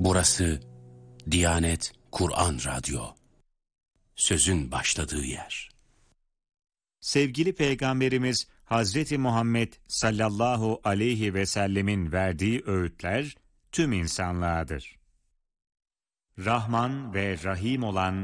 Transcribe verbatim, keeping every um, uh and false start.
Burası Diyanet Kur'an Radyo. Sözün başladığı yer. Sevgili Peygamberimiz Hazreti Muhammed sallallahu aleyhi ve sellemin verdiği öğütler tüm insanlığa. Rahman ve Rahim olan